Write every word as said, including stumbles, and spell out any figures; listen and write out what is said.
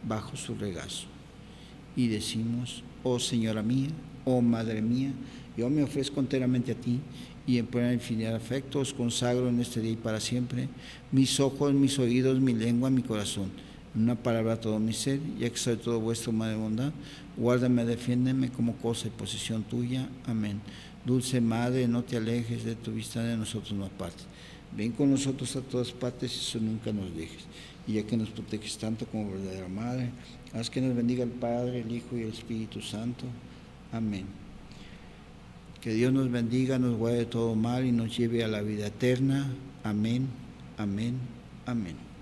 bajo su regazo. Y decimos: oh Señora mía, oh Madre mía, yo me ofrezco enteramente a ti, y en plena infinidad de afecto os consagro en este día y para siempre mis ojos, mis oídos, mi lengua, mi corazón. En una palabra, todo mi ser, ya que soy todo vuestro, Madre de bondad, guárdame, defiéndeme como cosa y posesión tuya. Amén. Dulce Madre, no te alejes de tu vista, de nosotros no apartes. Ven con nosotros a todas partes y eso nunca nos dejes. Y ya que nos proteges tanto como verdadera Madre, haz que nos bendiga el Padre, el Hijo y el Espíritu Santo. Amén. Que Dios nos bendiga, nos guarde de todo mal y nos lleve a la vida eterna. Amén, amén, amén.